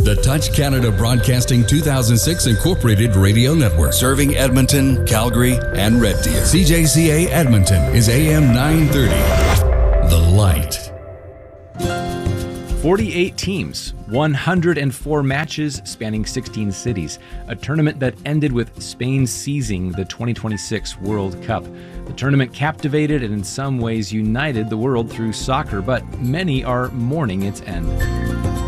the Touch Canada Broadcasting 2006 Incorporated Radio Network, serving Edmonton, Calgary, and Red Deer. CJCA Edmonton is AM 930. The Light. 48 teams, 104 matches spanning 16 cities, a tournament that ended with Spain seizing the 2026 World Cup. The tournament captivated and in some ways united the world through soccer, but many are mourning its end.